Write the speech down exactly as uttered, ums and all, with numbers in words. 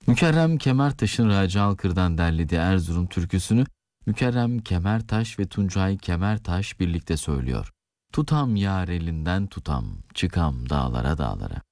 Mükerrem Kemertaş'ın Raci Alkır'dan derlediği Erzurum türküsünü Mükerrem Kemertaş ve Tuncay Kemertaş birlikte söylüyor. Tutam yar elinden tutam, çıkam dağlara dağlara.